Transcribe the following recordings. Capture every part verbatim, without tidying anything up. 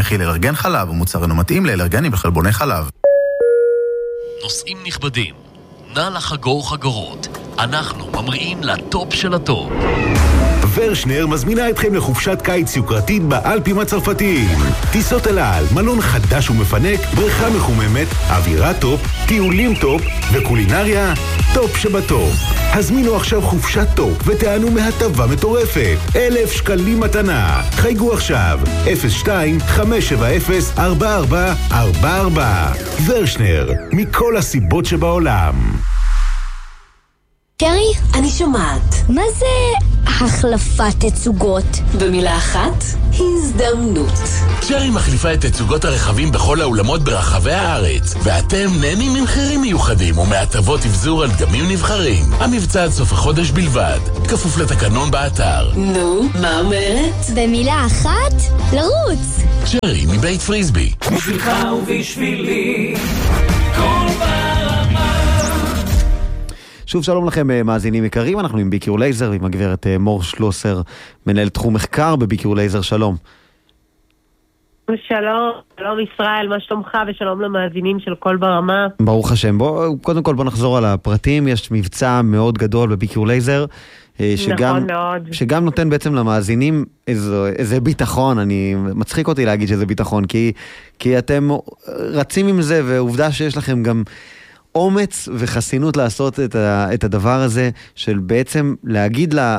מכיל אלרגן חלב, ומוצר אינו מתאים לאלרגנים וחלבוני חלב. נושאים נכבדים, נא לחגור חגורות. אנחנו ממריאים לטופ של הטופ. ורשנר מזמינה אתכם לחופשת קיץ יוקרתית באלפים הצרפתיים. טיסות אל על, מלון חדש ומפנק, בריכה מחוממת, אווירה טופ, טיולים טופ וקולינריה טופ שבטופ. הזמינו עכשיו חופשת טופ ותענו מהטבה מטורפת. אלף שקלים מתנה. חייגו עכשיו אפס שתיים חמש שבע אפס ארבע ארבע ארבע ארבע. ורשנר, מכל הסיבות שבעולם. שרי, אני שומעת. מה זה החלפת תצוגות? במילה אחת, הזדמנות. שרי מחליפה את תצוגות הרכבים בכל האולמות ברחבי הארץ, ואתם נהנים ממחירים מיוחדים ומהטבות אבזור על דגמים נבחרים. המבצע עד סוף החודש בלבד, כפוף לתקנון באתר. נו, מה אומרת? במילה אחת, לרוץ. שרי מבית פריסבי. בשבילך ובשבילי, כל ברמה. שוב שלום לכם מאזינים יקרים, אנחנו עם ביקור לייזר ועם הגברת מור שלוסר, מנהל תחום מחקר בביקור לייזר. שלום. שלום, שלום ישראל, מה שלומך ושלום למאזינים של כל ברמה. ברוך השם. בוא, קודם כל בוא נחזור על הפרטים. יש מבצע מאוד גדול בביקור לייזר, שגם, נכון מאוד. שגם נותן בעצם למאזינים איזה, איזה ביטחון. אני מצחיק אותי להגיד שזה ביטחון, כי, כי אתם רצים עם זה, ועובדה שיש לכם גם אומץ וחסינות לעשות את, ה, את הדבר הזה, של בעצם להגיד ל,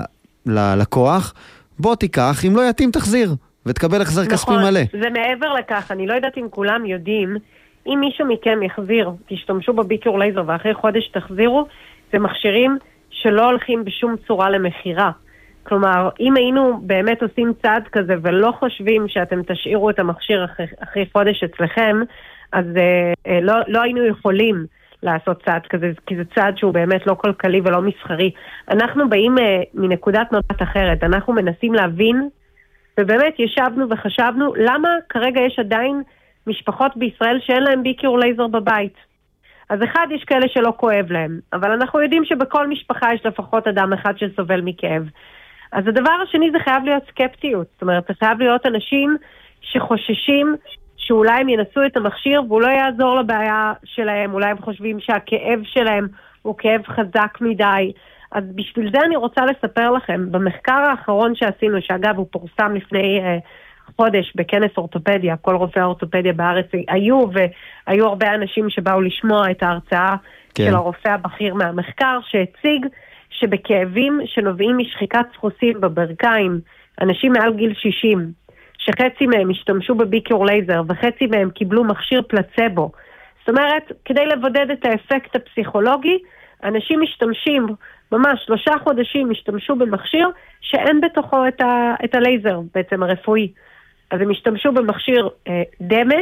ללקוח, בוא תיקח, אם לא יתאים תחזיר, ותקבל החזר נכון, כספי מלא. זה מעבר לכך, אני לא יודעת אם כולם יודעים, אם מישהו מכם יחזיר, תשתמשו בביקור לייזר ואחרי חודש תחזירו, זה מכשירים שלא הולכים בשום צורה למחירה. כלומר, אם היינו באמת עושים צעד כזה ולא חושבים שאתם תשאירו את המכשיר אחרי, אחרי חודש אצלכם, אז אה, לא, לא היינו יכולים לעשות צעד כזה, כי זה צעד שהוא באמת לא כלכלי ולא מסחרי. אנחנו באים אה, מנקודת מבט אחרת, אנחנו מנסים להבין, ובאמת ישבנו וחשבנו, למה כרגע יש עדיין משפחות בישראל שאין להם ביקור לייזר בבית? אז אחד, יש כאלה שלא כואב להם, אבל אנחנו יודעים שבכל משפחה יש לפחות אדם אחד שסובל מכאב. אז הדבר השני זה חייב להיות סקפטיות, זאת אומרת, זה חייב להיות אנשים שחוששים שאולי הם ינסו את המכשיר והוא לא יעזור לבעיה שלהם, אולי הם חושבים שהכאב שלהם הוא כאב חזק מדי. אז בשביל זה אני רוצה לספר לכם, במחקר האחרון שעשינו, שאגב הוא פורסם לפני אה, חודש בכנס אורתופדיה, כל רופאי האורתופדיה בארץ היו, והיו הרבה אנשים שבאו לשמוע את ההרצאה כן. של הרופא הבכיר מהמחקר, שהציג שבכאבים שנובעים משחיקת סחוסים בברכיים, אנשים מעל גיל שישים, שחצי מהם השתמשו בביקור לייזר, וחצי מהם קיבלו מכשיר פלצבו. זאת אומרת, כדי לבודד את האפקט הפסיכולוגי, אנשים משתמשים, ממש שלושה חודשים השתמשו במכשיר שאין בתוכו את, ה, את הלייזר, בעצם הרפואי. אז הם השתמשו במכשיר אה, דמה,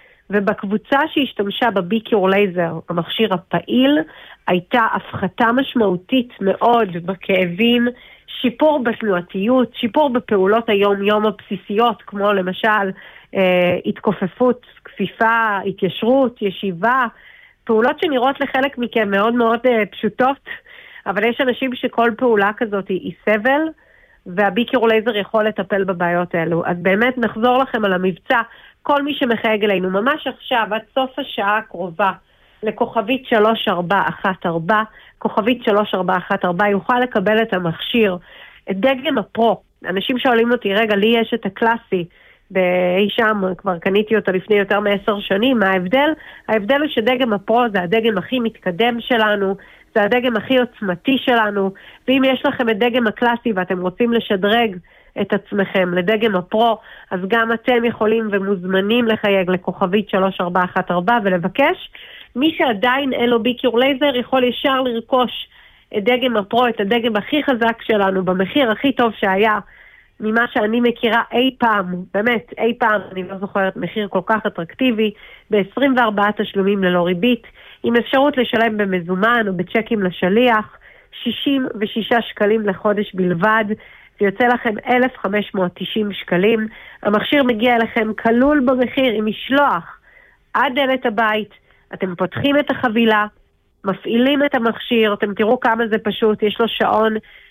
ובקבוצה שהשתמשה בביקור לייזר, המכשיר הפעיל, הייתה הפחתה משמעותית מאוד בכאבים, שיפור בתנועתיות, שיפור בפעולות היום-יום הבסיסיות, כמו למשל אה, התכופפות, כפיפה, התיישרות, ישיבה, פעולות שנראות לחלק מכם מאוד מאוד אה, פשוטות, אבל יש אנשים שכל פעולה כזאת היא סבל, והביקור לייזר יכול לטפל בבעיות האלו. אז באמת נחזור לכם על המבצע, כל מי שמחייג אלינו, ממש עכשיו, עד סוף השעה הקרובה, לכוכבית שלוש ארבע אחת ארבע, כוכבית שלוש ארבע אחת ארבע, יוכל לקבל את המכשיר, את דגם הפרו. אנשים שואלים אותי, רגע, לי יש את הקלאסי, באי שם, כבר קניתי אותו לפני יותר מעשר שנים, מה ההבדל? ההבדל הוא שדגם הפרו זה הדגם הכי מתקדם שלנו, זה הדגם הכי עוצמתי שלנו, ואם יש לכם את דגם הקלאסי ואתם רוצים לשדרג את עצמכם לדגם הפרו, אז גם אתם יכולים ומוזמנים לחייג לכוכבית שלוש ארבע אחת ארבע ולבקש. מי שעדיין אין לו ביקור לייזר יכול ישר לרכוש את דגם הפרו, את הדגם הכי חזק שלנו, במחיר הכי טוב שהיה ממה שאני מכירה אי פעם, באמת אי פעם, אני לא זוכרת מחיר כל כך אטרקטיבי, ב-עשרים וארבעה תשלומים ללא ריבית, עם אפשרות לשלם במזומן או בצ'קים לשליח, שישים ושישה שקלים לחודש בלבד, ויוצא לכם אלף וחמש מאות תשעים שקלים. המכשיר מגיע אליכם כלול במחיר עם משלוח עד דלת הבית, אתם פותחים את החבילה, מפעילים את המכשיר, אתם תראו כמה זה פשוט, יש לו שעון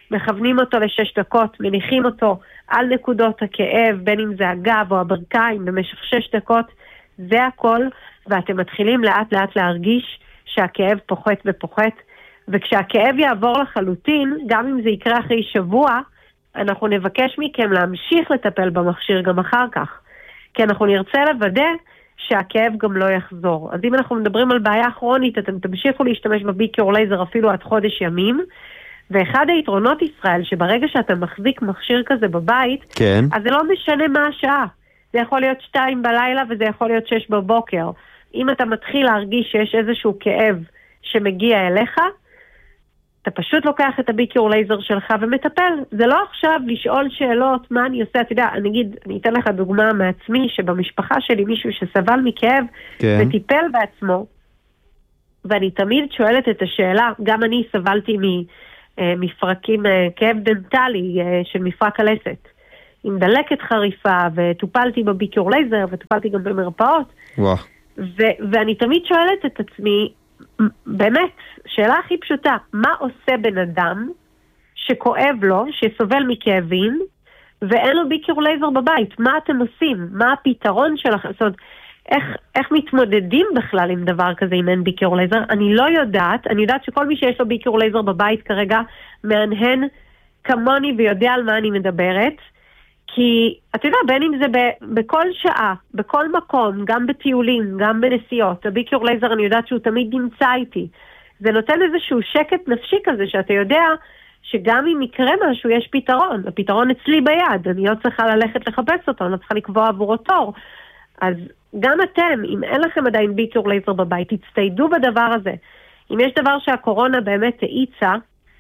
מכוונים אותו לשש דקות, מניחים אותו על נקודות הכאב, בין אם זה הגב או הברכיים, במשך שש דקות, זה הכל, ואתם מתחילים לאט לאט להרגיש שהכאב פוחת ופוחת, וכשהכאב יעבור לחלוטין, גם אם זה יקרה אחרי שבוע, אנחנו נבקש מכם להמשיך לטפל במכשיר גם אחר כך, כי אנחנו נרצה לוודא שהכאב גם לא יחזור. אז אם אנחנו מדברים על בעיה כרונית, אתם תמשיכו להשתמש בביקור לייזר אפילו עד חודש ימים, ואחד היתרונות ישראל, שברגע שאתה מחזיק מכשיר כזה בבית, כן. אז זה לא משנה מה השעה. זה יכול להיות שתיים בלילה וזה יכול להיות שש בבוקר. אם אתה מתחיל להרגיש שיש איזשהו כאב שמגיע אליך, אתה פשוט לוקח את הביקור לייזר שלך ומטפל. זה לא עכשיו לשאול שאלות, מה אני עושה, אתה יודע, אני אגיד, אני אתן לך דוגמה מעצמי, שבמשפחה שלי מישהו שסבל מכאב, כן. וטיפל בעצמו, ואני תמיד שואלת את השאלה, גם אני סבלתי ממפרקים, כאב דנטלי של מפרק הלסת, עם דלקת חריפה, וטופלתי בביקור לייזר, וטופלתי גם במרפאות, וואו. ו- ואני תמיד שואלת את עצמי, באמת, שאלה הכי פשוטה, מה עושה בן אדם שכואב לו, שסובל מכאבים, ואין לו ביקור לייזר בבית? מה אתם עושים? מה הפתרון שלכם? זאת אומרת, איך, איך מתמודדים בכלל עם דבר כזה אם אין ביקור לייזר? אני לא יודעת, אני יודעת שכל מי שיש לו ביקור לייזר בבית כרגע, מהנהן כמוני ויודע על מה אני מדברת, כי אתה יודע, בין אם זה ב- בכל שעה, בכל מקום, גם בטיולים, גם בנסיעות, הביקור לייזר אני יודעת שהוא תמיד נמצא איתי. זה נותן איזשהו שקט נפשי כזה, שאתה יודע שגם אם יקרה משהו, יש פתרון. הפתרון אצלי ביד, אני לא צריכה ללכת לחפש אותו, אני לא צריכה לקבוע עבורו תור. אז גם אתם, אם אין לכם עדיין ביקור לייזר בבית, תצטיידו בדבר הזה. אם יש דבר שהקורונה באמת האיצה,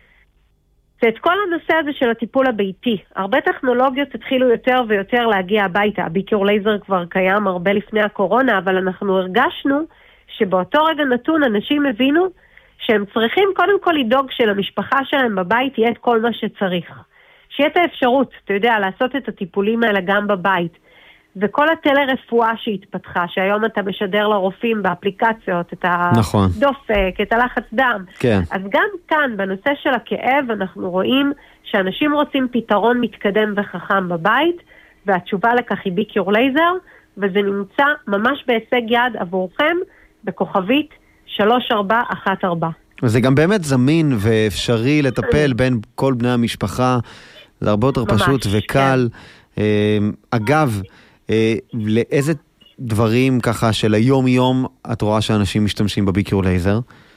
זה את כל הנושא הזה של הטיפול הביתי. הרבה טכנולוגיות התחילו יותר ויותר להגיע הביתה. הביקור לייזר כבר קיים הרבה לפני הקורונה, אבל אנחנו הרגשנו שבאותו רגע נתון אנשים הבינו שהם צריכים קודם כל לדאוג שלמשפחה שלהם בבית יהיה את כל מה שצריך. שיהיה את האפשרות, אתה יודע, לעשות את הטיפולים האלה גם בבית. וכל הטלרפואה שהתפתחה, שהיום אתה משדר לרופאים באפליקציות, את הדופק, את הלחץ דם. כן. אז גם כאן, בנושא של הכאב, אנחנו רואים שאנשים רוצים פתרון מתקדם וחכם בבית, והתשובה לכך היא ביקור לייזר, וזה נמצא ממש בהישג יד עבורכם, בכוכבית שלוש ארבע אחת ארבע. וזה גם באמת זמין ואפשרי לטפל בין כל בני המשפחה, זה הרבה יותר ממש, פשוט וקל. כן. אגב, לאיזה דברים ככה של היום יום את רואה שאנשים משתמשים בביקור לייזר?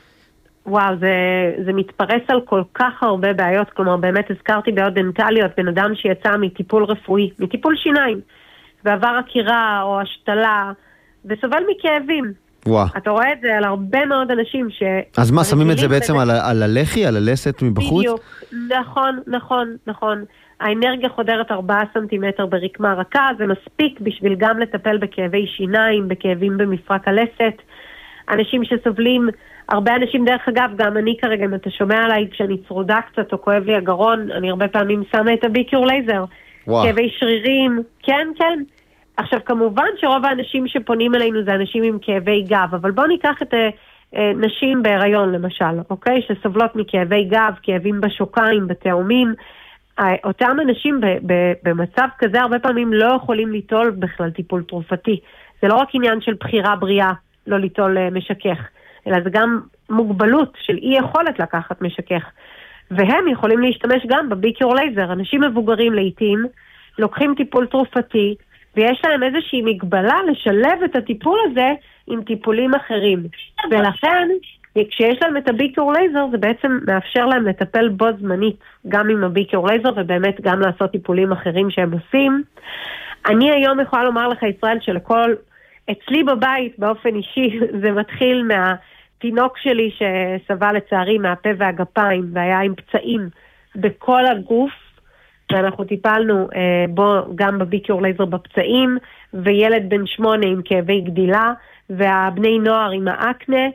וואו, זה, זה מתפרס על כל כך הרבה בעיות, כלומר באמת הזכרתי בעיות דנטליות, בן אדם שיצא מטיפול רפואי, מטיפול שיניים, ועבר עקירה או השתלה, וסובל מכאבים. וואו. אתה רואה את זה על הרבה מאוד אנשים ש... אז מה, שמים את זה בעצם על, על הלחי, על הלסת מבחוץ? בדיוק, נכון, נכון, נכון. האנרגיה חודרת ארבעה סנטימטר ברקמה רכה, זה מספיק בשביל גם לטפל בכאבי שיניים, בכאבים במפרק הלסת. אנשים שסובלים, הרבה אנשים דרך אגב, גם אני כרגע, אם אתה שומע עליי, כשאני צרודה קצת או כואב לי הגרון, אני הרבה פעמים שמה את הביקור לייזר. וואו. כאבי שרירים, כן, כן. עכשיו כמובן שרוב האנשים שפונים אלינו זה אנשים עם כאבי גב, אבל בואו ניקח את אה, נשים בהיריון למשל, אוקיי? שסובלות מכאבי גב, כאבים בשוקיים, בתאומים. אותם אנשים ב- ב- במצב כזה הרבה פעמים לא יכולים ליטול בכלל טיפול תרופתי. זה לא רק עניין של בחירה בריאה לא ליטול uh, משכך, אלא זה גם מוגבלות של אי יכולת לקחת משכך. והם יכולים להשתמש גם בביקור לייזר. אנשים מבוגרים לעתים לוקחים טיפול תרופתי, ויש להם איזושהי מגבלה לשלב את הטיפול הזה עם טיפולים אחרים. ולכן, כשיש להם את הביקור לייזר, זה בעצם מאפשר להם לטפל בו זמנית, גם עם הביקור לייזר, ובאמת גם לעשות טיפולים אחרים שהם עושים. אני היום יכולה לומר לך, ישראל, שלכל, אצלי בבית, באופן אישי, זה מתחיל מהתינוק שלי שסבל לצערי מהפה והגפיים, והיה עם פצעים בכל הגוף, ואנחנו טיפלנו אה, בו גם בביקור לייזר בפצעים, וילד בן שמונה עם כאבי גדילה, והבני נוער עם האקנה,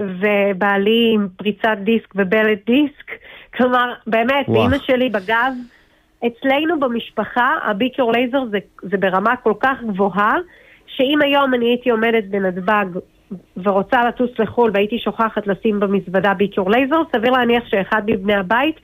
ובעלי עם פריצת דיסק ובלט דיסק. כלומר, באמת, לאמא שלי בגב, אצלנו במשפחה, הביקור לייזר זה, זה ברמה כל כך גבוהה, שאם היום אני הייתי עומדת בנתב"ג ורוצה לטוס לחול, והייתי שוכחת לשים במזוודה ביקור לייזר, סביר להניח שאחד מבני הבית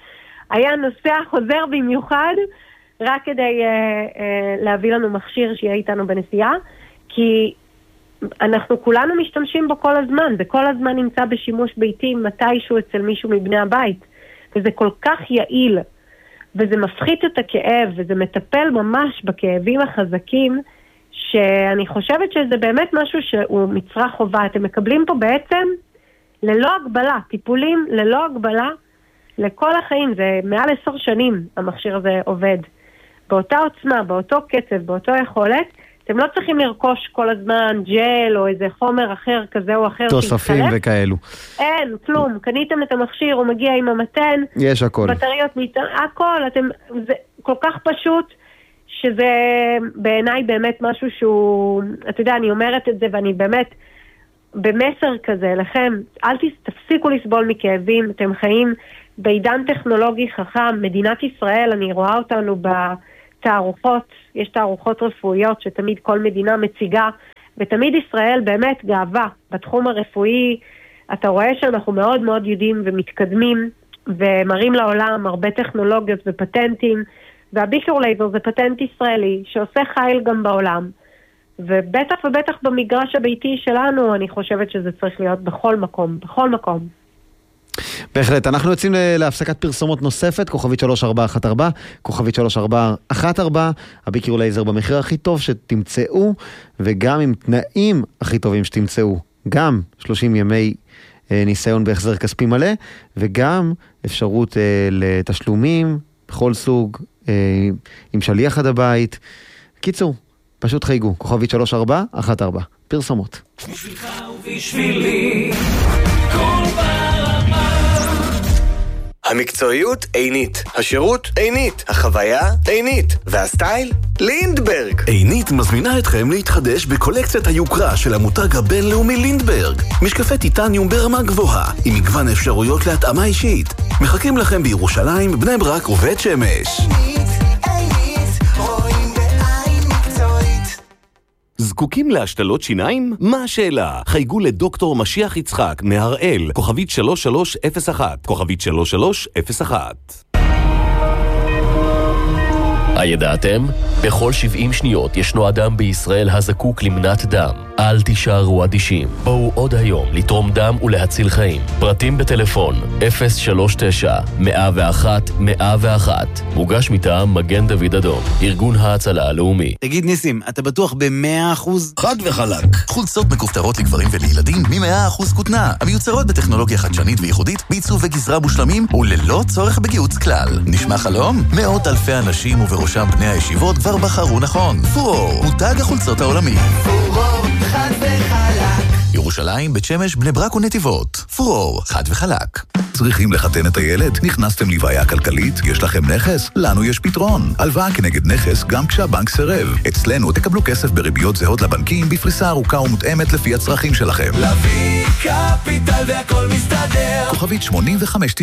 היה נוסע חוזר במיוחד, רק כדי uh, uh, להביא לנו מכשיר שיהיה איתנו בנסיעה, כי אנחנו כולנו משתמשים בו כל הזמן, וכל הזמן נמצא בשימוש ביתי מתישהו אצל מישהו מבני הבית, וזה כל כך יעיל, וזה מפחית את הכאב, וזה מטפל ממש בכאבים החזקים, שאני חושבת שזה באמת משהו שהוא מצרך חובה. אתם מקבלים פה בעצם ללא הגבלה, טיפולים ללא הגבלה לכל החיים. זה מעל עשר שנים המכשיר הזה עובד. באותה עוצמה, באותו קצב, באותו יכולת, אתם לא צריכים לרכוש כל הזמן ג'ל או איזה חומר אחר כזה או אחר. תוספים וכאלו. אין, כלום. קניתם את המכשיר, הוא מגיע עם המתן. יש הכל. בטריות, הכל. אתם, זה כל כך פשוט שזה בעיניי באמת משהו שהוא, אתה יודע, אני אומרת את זה ואני באמת במסר כזה לכם, אל תפסיקו לסבול מכאבים, אתם חיים בעידן טכנולוגי חכם, מדינת ישראל, אני רואה אותנו בתערוכות, יש תערוכות רפואיות שתמיד כל מדינה מציגה, ותמיד ישראל באמת גאווה בתחום הרפואי, אתה רואה שאנחנו מאוד מאוד יודעים ומתקדמים, ומראים לעולם הרבה טכנולוגיות ופטנטים, והביקור לייזר זה פטנט ישראלי שעושה חיל גם בעולם, ובטח ובטח במגרש הביתי שלנו אני חושבת שזה צריך להיות בכל מקום, בכל מקום. בהחלט, אנחנו יוצאים להפסקת פרסומות נוספת, כוכבית שלוש ארבע אחת ארבע, כוכבית שלוש ארבע אחת ארבע, הביקור לייזר במחיר הכי טוב שתמצאו, וגם עם תנאים הכי טובים שתמצאו, גם שלושים ימי ניסיון בהחזר כספי מלא, וגם אפשרות לתשלומים בכל סוג, עם שליח עד הבית. קיצור, פשוט חייגו, כוכבית שלוש ארבע אחת ארבע, פרסומות. בשבילך ובשבילי, כל ברמה. המקצועיות עינית, השירות עינית, החוויה עינית, והסטייל לינדברג. עינית מזמינה אתכם להתחדש בקולקציית היוקרה של המותג הבינלאומי לינדברג. משקפי טיטניום ברמה גבוהה, עם מגוון אפשרויות להתאמה אישית. מחכים לכם בירושלים, בני ברק ובית שמש. זקוקים להשתלות שיניים? מה השאלה? חייגו לדוקטור משיח יצחק מהראל, כוכבית שלוש שלוש אפס אחת, כוכבית שלוש שלוש אפס אחת. הידעתם? בכל שבעים שניות ישנו אדם בישראל הזקוק למנת דם. אל תישארו אדישים. בואו עוד היום לתרום דם ולהציל חיים. פרטים בטלפון אפס שלוש תשע מאה ואחת מאה ואחת. מוגש מטעם מגן דוד אדום, ארגון ההצלה הלאומי. תגיד ניסים, אתה בטוח ב-מאה אחוז? חד וחלק. חולצות מכופתרות לגברים ולילדים מ-מאה אחוז כותנה, המיוצרות בטכנולוגיה חדשנית וייחודית, בעיצוב וגזרה מושלמים וללא צורך בגיוץ כלל. נשמע חלום? מאות אלפי אנשים ובראשם בני הישיבות כבר בחרו נכון. פורור, מותג החולצות העולמי. פורור, חד וחלק. ירושלים, בית שמש, בני ברק ונתיבות. פורור, חד וחלק. צריכים לחתן את הילד? נכנסתם לבעיה כלכלית? יש לכם נכס? לנו יש פתרון. הלוואה כנגד נכס גם כשהבנק סירב. אצלנו תקבלו כסף בריביות זהות לבנקים בפריסה ארוכה ומותאמת לפי הצרכים שלכם. להביא קפיטל והכל מסתדר. כוכבית שמונים וחמש